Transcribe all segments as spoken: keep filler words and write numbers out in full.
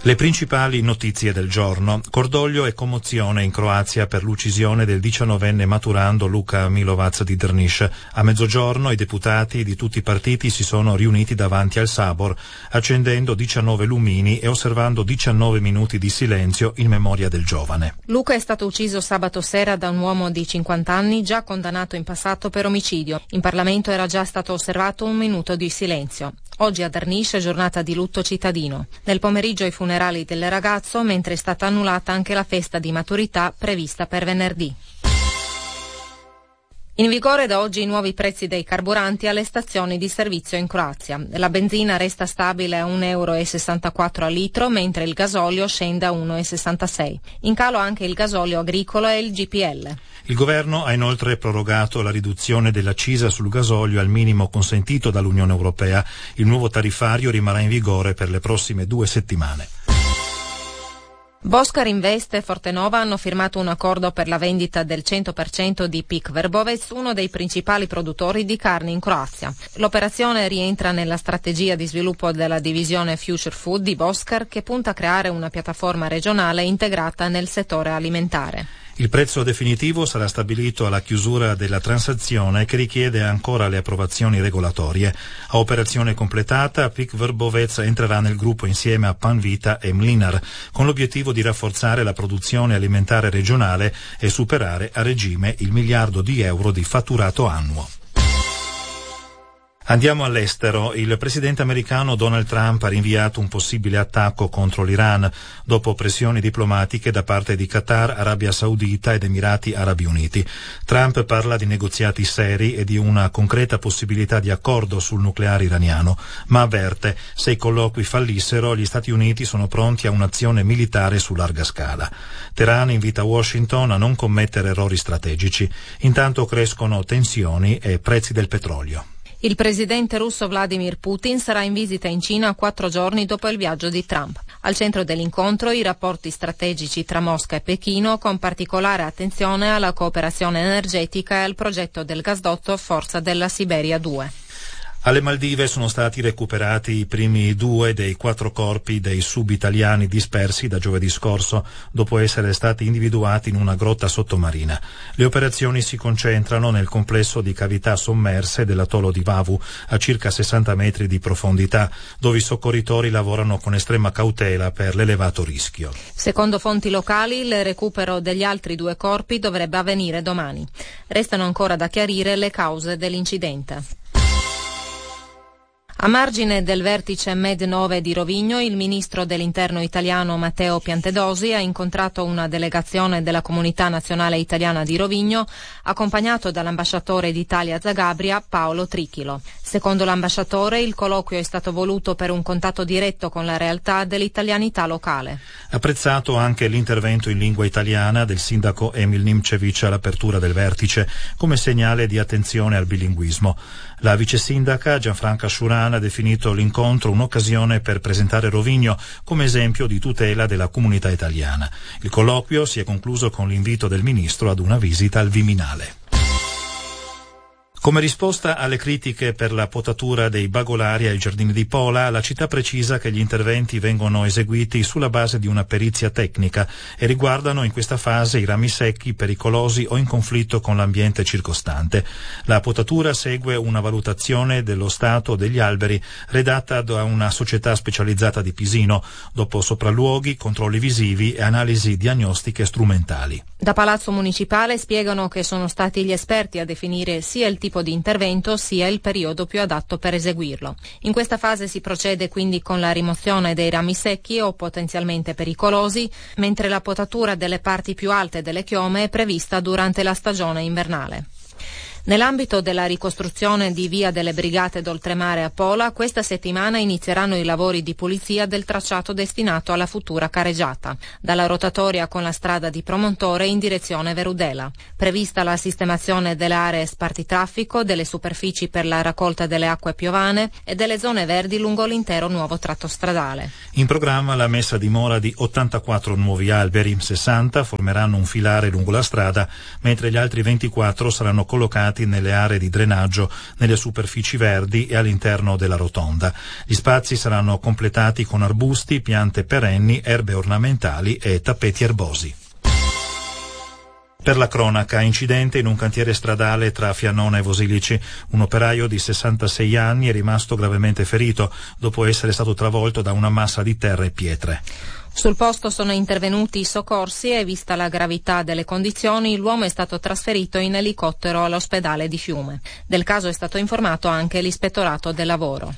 Le principali notizie del giorno. Cordoglio e commozione in Croazia per l'uccisione del diciannovenne maturando Luka Milovac di Drniš. A mezzogiorno i deputati di tutti i partiti si sono riuniti davanti al Sabor, accendendo diciannove lumini e osservando diciannove minuti di silenzio in memoria del giovane. Luka è stato ucciso sabato sera da un uomo di cinquanta anni, già condannato in passato per omicidio. In Parlamento era già stato osservato un minuto di silenzio. Oggi a Drniš è giornata di lutto cittadino. Nel pomeriggio i funerali del ragazzo, mentre è stata annullata anche la festa di maturità prevista per venerdì. In vigore da oggi i nuovi prezzi dei carburanti alle stazioni di servizio in Croazia. La benzina resta stabile a un euro e sessantaquattro al litro, mentre il gasolio scende a uno e sessantasei. In calo anche il gasolio agricolo e il G P L. Il governo ha inoltre prorogato la riduzione dell'accisa sul gasolio al minimo consentito dall'Unione Europea. Il nuovo tariffario rimarrà in vigore per le prossime due settimane. Boscar Invest e Fortenova hanno firmato un accordo per la vendita del cento per cento di Pik Vrbovec, uno dei principali produttori di carne in Croazia. L'operazione rientra nella strategia di sviluppo della divisione Future Food di Boscar, che punta a creare una piattaforma regionale integrata nel settore alimentare. Il prezzo definitivo sarà stabilito alla chiusura della transazione, che richiede ancora le approvazioni regolatorie. A operazione completata, Pik Vrbovec entrerà nel gruppo insieme a Panvita e Mlinar, con l'obiettivo di rafforzare la produzione alimentare regionale e superare a regime il miliardo di euro di fatturato annuo. Andiamo all'estero. Il presidente americano Donald Trump ha rinviato un possibile attacco contro l'Iran dopo pressioni diplomatiche da parte di Qatar, Arabia Saudita ed Emirati Arabi Uniti. Trump parla di negoziati seri e di una concreta possibilità di accordo sul nucleare iraniano, ma avverte: se i colloqui fallissero, gli Stati Uniti sono pronti a un'azione militare su larga scala. Teheran invita Washington a non commettere errori strategici. Intanto crescono tensioni e prezzi del petrolio. Il presidente russo Vladimir Putin sarà in visita in Cina quattro giorni dopo il viaggio di Trump. Al centro dell'incontro i rapporti strategici tra Mosca e Pechino, con particolare attenzione alla cooperazione energetica e al progetto del gasdotto Forza della Siberia due. Alle Maldive sono stati recuperati i primi due dei quattro corpi dei sub-italiani dispersi da giovedì scorso, dopo essere stati individuati in una grotta sottomarina. Le operazioni si concentrano nel complesso di cavità sommerse dell'atollo di Vavu, a circa sessanta metri di profondità, dove i soccorritori lavorano con estrema cautela per l'elevato rischio. Secondo fonti locali, il recupero degli altri due corpi dovrebbe avvenire domani. Restano ancora da chiarire le cause dell'incidente. A margine del vertice Med nove di Rovigno, il ministro dell'Interno italiano Matteo Piantedosi ha incontrato una delegazione della Comunità Nazionale Italiana di Rovigno, accompagnato dall'ambasciatore d'Italia a Zagabria, Paolo Trichilo. Secondo l'ambasciatore, il colloquio è stato voluto per un contatto diretto con la realtà dell'italianità locale. Apprezzato anche l'intervento in lingua italiana del sindaco Emil Nimcevic all'apertura del vertice, come segnale di attenzione al bilinguismo. La vice sindaca Gianfranca Sciurana ha definito l'incontro un'occasione per presentare Rovigno come esempio di tutela della comunità italiana. Il colloquio si è concluso con l'invito del ministro ad una visita al Viminale. Come risposta alle critiche per la potatura dei bagolari ai giardini di Pola, la città precisa che gli interventi vengono eseguiti sulla base di una perizia tecnica e riguardano in questa fase i rami secchi, pericolosi o in conflitto con l'ambiente circostante. La potatura segue una valutazione dello stato degli alberi redatta da una società specializzata di Pisino, dopo sopralluoghi, controlli visivi e analisi diagnostiche strumentali. Da Palazzo Municipale spiegano che sono stati gli esperti a definire sia il tipo di intervento sia il periodo più adatto per eseguirlo. In questa fase si procede quindi con la rimozione dei rami secchi o potenzialmente pericolosi, mentre la potatura delle parti più alte delle chiome è prevista durante la stagione invernale. Nell'ambito della ricostruzione di Via delle Brigate d'Oltremare a Pola, questa settimana inizieranno i lavori di pulizia del tracciato destinato alla futura careggiata, dalla rotatoria con la strada di Promontore in direzione Verudela. Prevista la sistemazione delle aree spartitraffico, delle superfici per la raccolta delle acque piovane e delle zone verdi lungo l'intero nuovo tratto stradale. In programma la messa a dimora di ottantaquattro nuovi alberi, sessanta formeranno un filare lungo la strada, mentre gli altri ventiquattro saranno collocati localizzati nelle aree di drenaggio, nelle superfici verdi e all'interno della rotonda. Gli spazi saranno completati con arbusti, piante perenni, erbe ornamentali e tappeti erbosi. Per la cronaca, incidente in un cantiere stradale tra Fiannona e Vosilici. Un operaio di sessantasei anni è rimasto gravemente ferito dopo essere stato travolto da una massa di terra e pietre. Sul posto sono intervenuti i soccorsi e, vista la gravità delle condizioni, l'uomo è stato trasferito in elicottero all'ospedale di Fiume. Del caso è stato informato anche l'ispettorato del lavoro.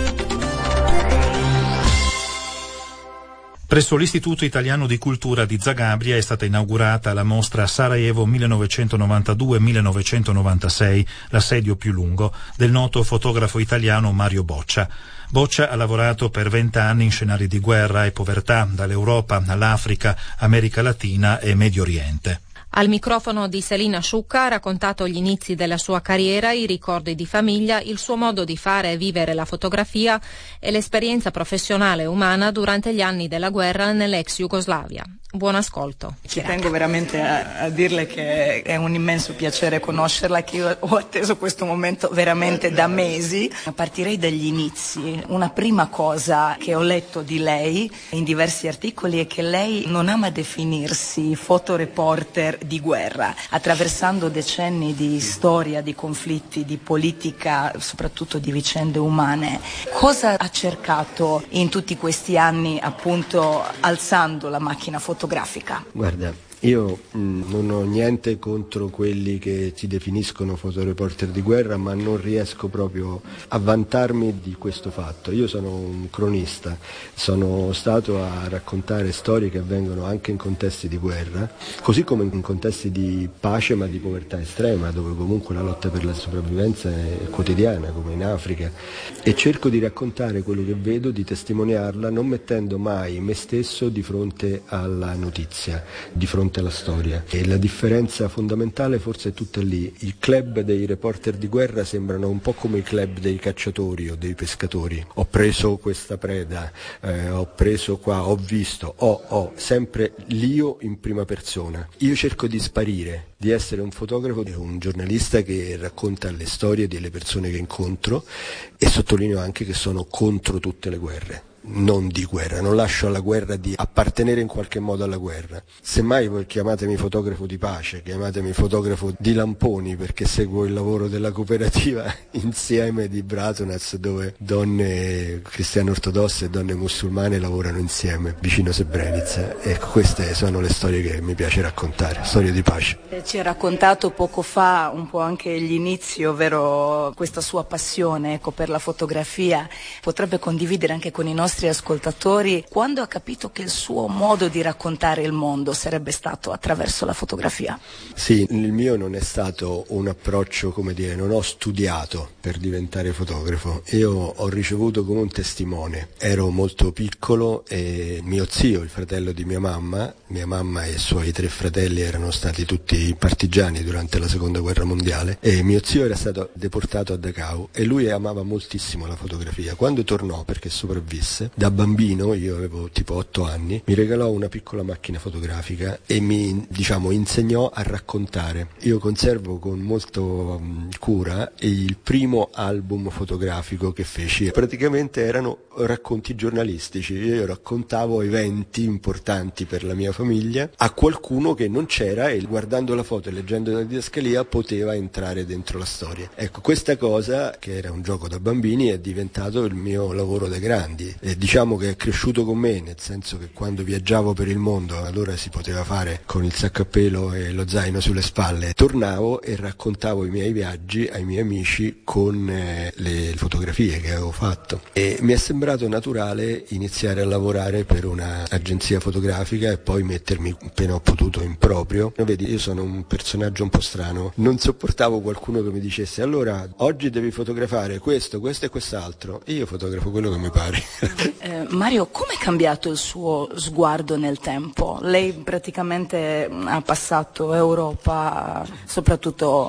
Presso l'Istituto Italiano di Cultura di Zagabria è stata inaugurata la mostra Sarajevo millenovecentonovantadue millenovecentonovantasei, l'assedio più lungo, del noto fotografo italiano Mario Boccia. Boccia ha lavorato per vent'anni in scenari di guerra e povertà, dall'Europa all'Africa, America Latina e Medio Oriente. Al microfono di Selina Sciucca ha raccontato gli inizi della sua carriera, i ricordi di famiglia, il suo modo di fare e vivere la fotografia e l'esperienza professionale e umana durante gli anni della guerra nell'ex Jugoslavia. Buon ascolto. Ci tengo veramente a, a dirle che è un immenso piacere conoscerla, che io ho atteso questo momento veramente da mesi. Partirei dagli inizi. Una prima cosa che ho letto di lei in diversi articoli è che lei non ama definirsi fotoreporter di guerra, attraversando decenni di storia, di conflitti, di politica, soprattutto di vicende umane. Cosa ha cercato in tutti questi anni, appunto, alzando la macchina fotografica? Guarda, io mh, non ho niente contro quelli che si definiscono fotoreporter di guerra, ma non riesco proprio a vantarmi di questo fatto. Io sono un cronista, sono stato a raccontare storie che avvengono anche in contesti di guerra, così come in contesti di pace ma di povertà estrema, dove comunque la lotta per la sopravvivenza è quotidiana, come in Africa, e cerco di raccontare quello che vedo, di testimoniarla, non mettendo mai me stesso di fronte alla notizia, di fronte alla storia. E la differenza fondamentale forse è tutta lì. Il club dei reporter di guerra sembrano un po' come i club dei cacciatori o dei pescatori. Ho preso questa preda, eh, ho preso qua, ho visto, ho, ho, sempre l'io in prima persona. Io cerco di sparire, di essere un fotografo, un giornalista che racconta le storie delle persone che incontro, e sottolineo anche che sono contro tutte le guerre. Non di guerra, non lascio alla guerra di appartenere in qualche modo alla guerra. Semmai voi chiamatemi fotografo di pace, chiamatemi fotografo di lamponi, perché seguo il lavoro della cooperativa Insieme di Bratunaz, dove donne cristiane ortodosse e donne musulmane lavorano insieme vicino Srebrenica. Ecco, queste sono le storie che mi piace raccontare, storie di pace. Ci ha raccontato poco fa un po' anche gli inizi, ovvero questa sua passione, ecco, per la fotografia. Potrebbe condividere anche con i nostri ascoltatori quando ha capito che il suo modo di raccontare il mondo sarebbe stato attraverso la fotografia? Sì, il mio non è stato un approccio, come dire, non ho studiato per diventare fotografo, io ho ricevuto come un testimone. Ero molto piccolo e mio zio, il fratello di mia mamma, mia mamma e i suoi tre fratelli erano stati tutti partigiani durante la seconda guerra mondiale, e mio zio era stato deportato a Dachau e lui amava moltissimo la fotografia. Quando tornò, perché sopravvisse, da bambino, io avevo tipo otto anni, mi regalò una piccola macchina fotografica e mi, diciamo, insegnò a raccontare. Io conservo con molto um, cura il primo album fotografico che feci. Praticamente erano racconti giornalistici. Io raccontavo eventi importanti per la mia famiglia a qualcuno che non c'era, e guardando la foto e leggendo la didascalia poteva entrare dentro la storia. Ecco, questa cosa, che era un gioco da bambini, è diventato il mio lavoro da grandi. E diciamo che è cresciuto con me, nel senso che quando viaggiavo per il mondo, allora si poteva fare con il sacco a pelo e lo zaino sulle spalle, tornavo e raccontavo i miei viaggi ai miei amici con eh, le fotografie che avevo fatto, e mi è sembrato naturale iniziare a lavorare per un'agenzia fotografica e poi mettermi appena ho potuto in proprio. Vedi, io sono un personaggio un po' strano, non sopportavo qualcuno che mi dicesse allora oggi devi fotografare questo, questo e quest'altro, e io fotografo quello che mi pare. Eh, Mario, come è cambiato il suo sguardo nel tempo? Lei praticamente ha passato Europa, soprattutto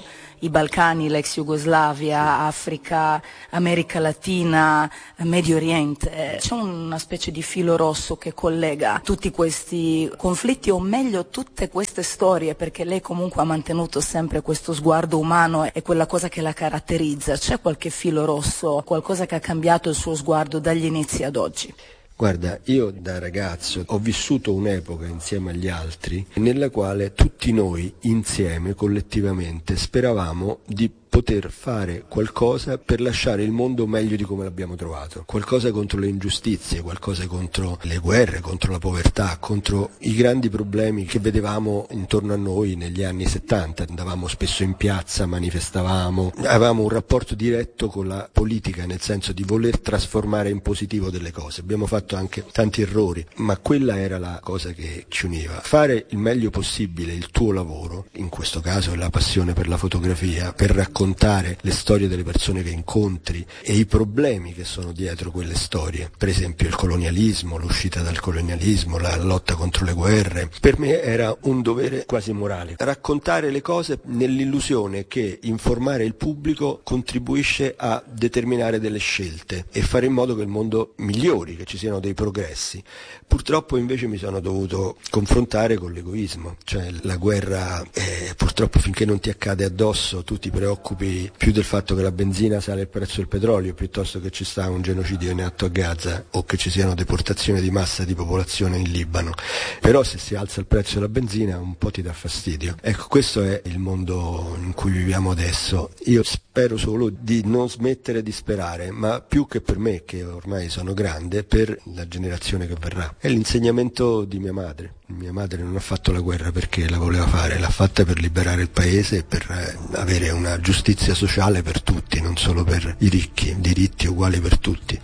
i Balcani, l'ex Jugoslavia, Africa, America Latina, Medio Oriente. C'è una specie di filo rosso che collega tutti questi conflitti, o meglio tutte queste storie, perché lei comunque ha mantenuto sempre questo sguardo umano e quella cosa che la caratterizza. C'è qualche filo rosso, qualcosa che ha cambiato il suo sguardo dagli inizi ad oggi? Guarda, io da ragazzo ho vissuto un'epoca insieme agli altri nella quale tutti noi insieme, collettivamente, speravamo di poter fare qualcosa per lasciare il mondo meglio di come l'abbiamo trovato, qualcosa contro le ingiustizie, qualcosa contro le guerre, contro la povertà, contro i grandi problemi che vedevamo intorno a noi negli anni settanta. Andavamo spesso in piazza, manifestavamo, avevamo un rapporto diretto con la politica, nel senso di voler trasformare in positivo delle cose. Abbiamo fatto anche tanti errori, ma quella era la cosa che ci univa. Fare il meglio possibile il tuo lavoro, in questo caso la passione per la fotografia, per raccontare raccontare le storie delle persone che incontri e i problemi che sono dietro quelle storie, per esempio il colonialismo, l'uscita dal colonialismo, la lotta contro le guerre. Per me era un dovere quasi morale, raccontare le cose nell'illusione che informare il pubblico contribuisce a determinare delle scelte e fare in modo che il mondo migliori, che ci siano dei progressi. Purtroppo invece mi sono dovuto confrontare con l'egoismo, cioè la guerra eh, purtroppo finché non ti accade addosso tu ti preoccupi più del fatto che la benzina sale il prezzo del petrolio piuttosto che ci sta un genocidio in atto a Gaza o che ci siano deportazioni di massa di popolazione in Libano. Però se si alza il prezzo della benzina un po' ti dà fastidio. Ecco, questo è il mondo in cui viviamo adesso. Io spero solo di non smettere di sperare, ma più che per me, che ormai sono grande, per la generazione che verrà. È l'insegnamento di mia madre. Mia madre non ha fatto la guerra perché la voleva fare, l'ha fatta per liberare il paese e per eh, avere una giustizia sociale per tutti, non solo per i ricchi, diritti uguali per tutti.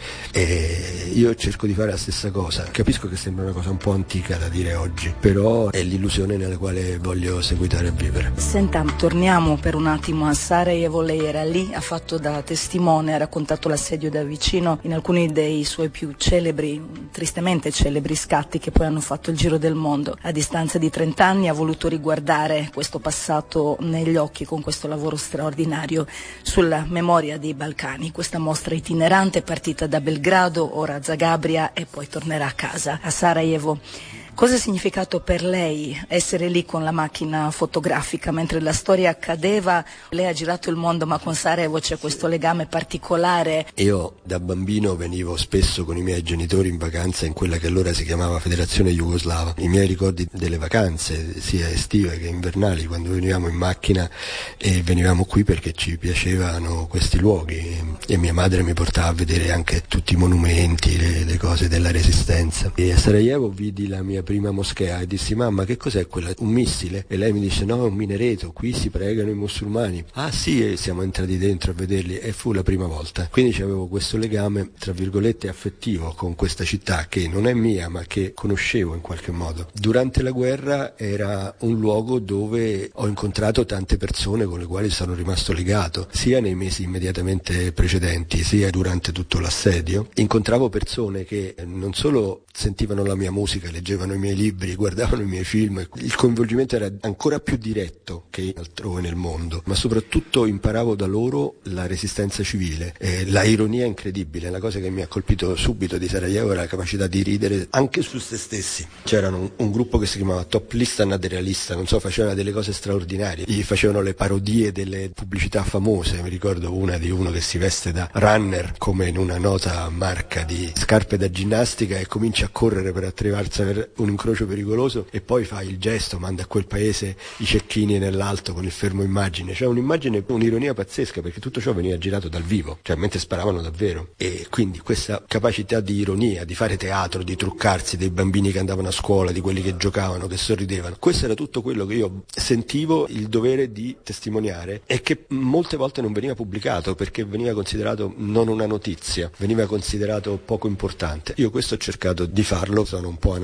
E io cerco di fare la stessa cosa. Capisco che sembra una cosa un po' antica da dire oggi, però è l'illusione nella quale voglio seguitare a vivere. Senta, torniamo per un attimo a Sarajevo. Lei era lì, ha fatto da testimone, ha raccontato l'assedio da vicino in alcuni dei suoi più celebri, tristemente celebri scatti che poi hanno fatto il giro del mondo. A distanza di trenta anni ha voluto riguardare questo passato negli occhi con questo lavoro straordinario sulla memoria dei Balcani. Questa mostra itinerante partita da Belgrado, ora a Zagabria e poi tornerà a casa, a Sarajevo. Cosa ha significato per lei essere lì con la macchina fotografica mentre la storia accadeva? Lei ha girato il mondo, ma con Sarajevo c'è questo legame particolare. Io da bambino venivo spesso con i miei genitori in vacanza in quella che allora si chiamava Federazione Jugoslava. I miei ricordi delle vacanze, sia estive che invernali, quando venivamo in macchina e venivamo qui perché ci piacevano questi luoghi e mia madre mi portava a vedere anche tutti i monumenti, le, le cose della Resistenza. E a Sarajevo vidi la mia prima moschea e dissi: mamma, che cos'è quella? Un missile? E lei mi dice: no, è un minareto, qui si pregano i musulmani. Ah sì, e siamo entrati dentro a vederli e fu la prima volta. Quindi avevo questo legame tra virgolette affettivo con questa città che non è mia ma che conoscevo in qualche modo. Durante la guerra era un luogo dove ho incontrato tante persone con le quali sono rimasto legato, sia nei mesi immediatamente precedenti sia durante tutto l'assedio. Incontravo persone che non solo sentivano la mia musica, leggevano i miei libri, guardavano i miei film, il coinvolgimento era ancora più diretto che altrove nel mondo, ma soprattutto imparavo da loro la resistenza civile, eh, la ironia incredibile. La cosa che mi ha colpito subito di Sarajevo era la capacità di ridere anche su se stessi. C'era un, un gruppo che si chiamava Top Lista Nadrealista, non so, facevano delle cose straordinarie, gli facevano le parodie delle pubblicità famose. Mi ricordo una di uno che si veste da runner come in una nota marca di scarpe da ginnastica e comincia a correre per attraversare un incrocio pericoloso e poi fa il gesto, manda a quel paese i cecchini nell'alto con il fermo immagine. Cioè un'immagine, un'ironia pazzesca, perché tutto ciò veniva girato dal vivo, cioè mentre sparavano davvero. E quindi questa capacità di ironia, di fare teatro, di truccarsi, dei bambini che andavano a scuola, di quelli che giocavano, che sorridevano, questo era tutto quello che io sentivo il dovere di testimoniare e che molte volte non veniva pubblicato perché veniva considerato non una notizia, veniva considerato poco importante. Io questo ho cercato di farlo, sono un po' anarchico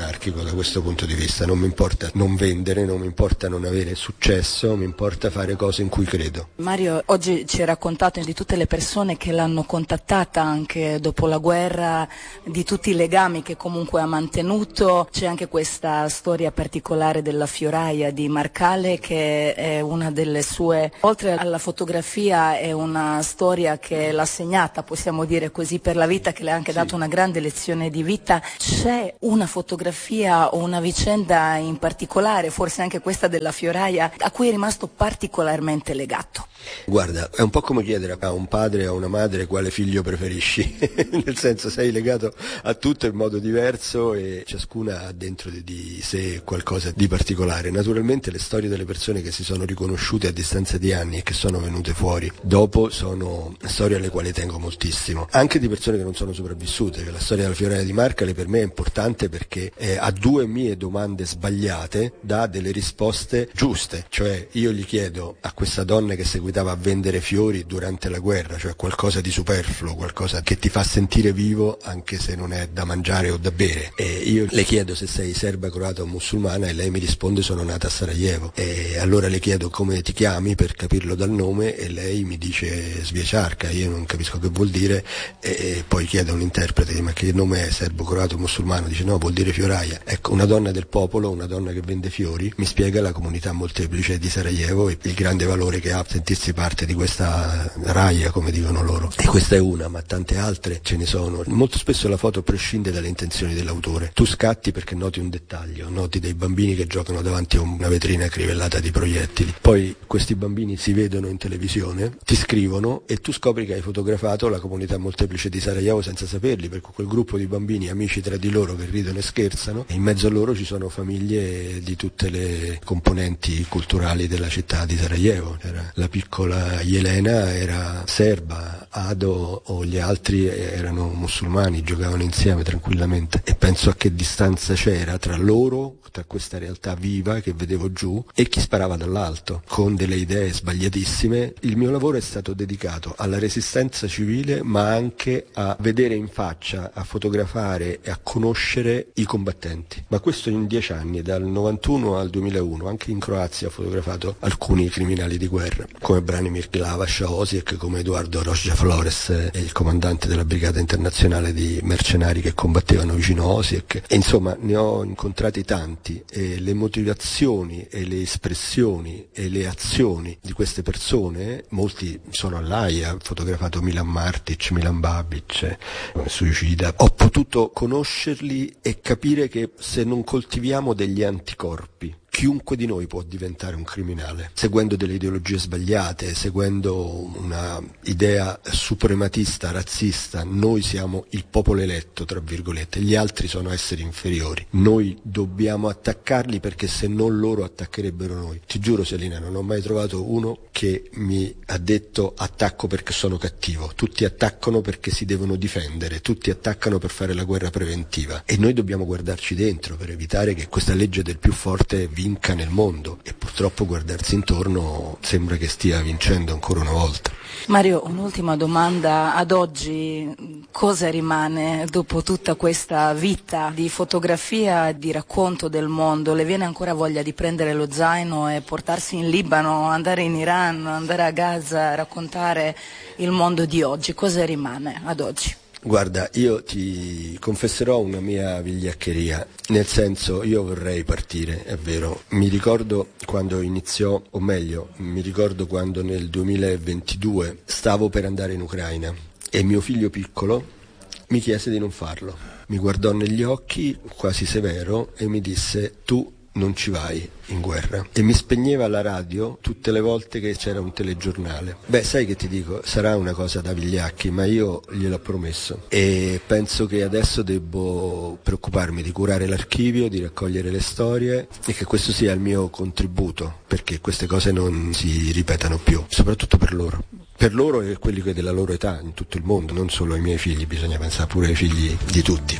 da questo punto di vista. Non mi importa non vendere, non mi importa non avere successo, mi importa fare cose in cui credo. Mario, oggi ci hai raccontato di tutte le persone che l'hanno contattata anche dopo la guerra, di tutti i legami che comunque ha mantenuto. C'è anche questa storia particolare della fioraia di Marcale, che è una delle sue, oltre alla fotografia, è una storia che l'ha segnata, possiamo dire così, per la vita, che le ha anche sì. dato una grande lezione di vita. C'è una fotografia o una vicenda in particolare, forse anche questa della fioraia, a cui è rimasto particolarmente legato? Guarda, è un po' come chiedere a un padre o a una madre quale figlio preferisci, nel senso sei legato a tutto in modo diverso e ciascuna ha dentro di, di sé qualcosa di particolare. Naturalmente le storie delle persone che si sono riconosciute a distanza di anni e che sono venute fuori dopo sono storie alle quali tengo moltissimo, anche di persone che non sono sopravvissute. La storia della fioraia di Marcale per me è importante perché eh, a due mie domande sbagliate dà delle risposte giuste, cioè io gli chiedo a questa donna che seguitava a vendere fiori durante la guerra, cioè qualcosa di superfluo, qualcosa che ti fa sentire vivo anche se non è da mangiare o da bere, e io le chiedo se sei serba, croata o musulmana e lei mi risponde sono nata a Sarajevo, e allora le chiedo come ti chiami per capirlo dal nome e lei mi dice Svieciarka, io non capisco che vuol dire, e poi chiedo a un interprete ma che nome è, serbo, croato o musulmano? Dice no, vuol dire fioraia. Ecco, una donna del popolo, una donna che vende fiori, mi spiega la comunità molteplice di Sarajevo e il grande valore che ha sentirsi parte di questa raia, come dicono loro. E questa è una, ma tante altre ce ne sono. Molto spesso la foto prescinde dalle intenzioni dell'autore. Tu scatti perché noti un dettaglio, noti dei bambini che giocano davanti a una vetrina crivellata di proiettili. Poi questi bambini si vedono in televisione, ti scrivono e tu scopri che hai fotografato la comunità molteplice di Sarajevo senza saperli, perché quel gruppo di bambini amici tra di loro che ridono e scherzano, e in mezzo a loro ci sono famiglie di tutte le componenti culturali della città di Sarajevo. Era la piccola Jelena era serba, Ado o gli altri erano musulmani, giocavano insieme tranquillamente, e penso a che distanza c'era tra loro, tra questa realtà viva che vedevo giù e chi sparava dall'alto con delle idee sbagliatissime. Il mio lavoro è stato dedicato alla resistenza civile, ma anche a vedere in faccia, a fotografare e a conoscere i combattenti, ma questo in dieci anni, dal novantuno al duemilauno. Anche in Croazia ho fotografato alcuni criminali di guerra come Branimir Glavaš a Osijek, come Eduardo Rocha Flores, il comandante della brigata internazionale di mercenari che combattevano vicino a Osijek, e insomma ne ho incontrati tanti, e le motivazioni e le espressioni e le azioni di queste persone, molti sono all'Aia, ho fotografato Milan Martic, Milan Babic, suicida, ho potuto conoscerli e capire che se non coltiviamo degli anticorpi, chiunque di noi può diventare un criminale, seguendo delle ideologie sbagliate, seguendo una idea suprematista, razzista. Noi siamo il popolo eletto, tra virgolette, gli altri sono esseri inferiori. Noi dobbiamo attaccarli perché se non loro attaccherebbero noi. Ti giuro, Selina, non ho mai trovato uno che mi ha detto attacco perché sono cattivo. Tutti attaccano perché si devono difendere, tutti attaccano per fare la guerra preventiva, e noi dobbiamo guardarci dentro per evitare che questa legge del più forte vinca nel mondo, e purtroppo guardarsi intorno sembra che stia vincendo ancora una volta. Mario, un'ultima domanda. Ad oggi cosa rimane dopo tutta questa vita di fotografia, di racconto del mondo? Le viene ancora voglia di prendere lo zaino e portarsi in Libano, andare in Iran, andare a Gaza, raccontare il mondo di oggi? Cosa rimane ad oggi? Guarda, io ti confesserò una mia vigliaccheria, nel senso, io vorrei partire, è vero. Mi ricordo quando iniziò, o meglio, mi ricordo quando nel duemilaventidue stavo per andare in Ucraina e mio figlio piccolo mi chiese di non farlo. Mi guardò negli occhi, quasi severo, e mi disse: tu non ci vai in guerra. E mi spegneva la radio tutte le volte che c'era un telegiornale. Beh, sai che ti dico, sarà una cosa da vigliacchi, ma io gliel'ho promesso, e penso che adesso devo preoccuparmi di curare l'archivio, di raccogliere le storie, e che questo sia il mio contributo perché queste cose non si ripetano più, soprattutto per loro. Per loro e quelli che della loro età in tutto il mondo, non solo ai miei figli, bisogna pensare pure ai figli di tutti.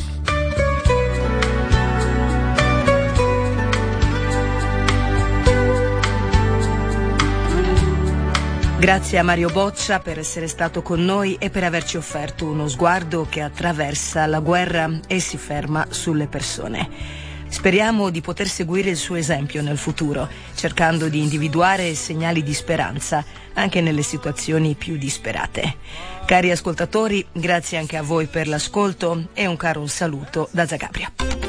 Grazie a Mario Boccia per essere stato con noi e per averci offerto uno sguardo che attraversa la guerra e si ferma sulle persone. Speriamo di poter seguire il suo esempio nel futuro, cercando di individuare segnali di speranza anche nelle situazioni più disperate. Cari ascoltatori, grazie anche a voi per l'ascolto e un caro saluto da Zagabria.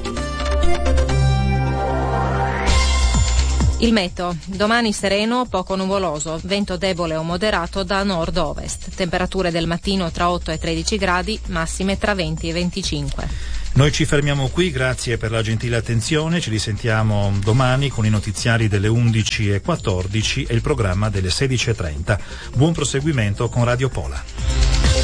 Il meteo. Domani sereno, poco nuvoloso, vento debole o moderato da nord-ovest. Temperature del mattino tra otto e tredici gradi, massime tra venti e venticinque. Noi ci fermiamo qui, grazie per la gentile attenzione, ci risentiamo domani con i notiziari delle undici e quattordici e il programma delle sedici e trenta. Buon proseguimento con Radio Pola.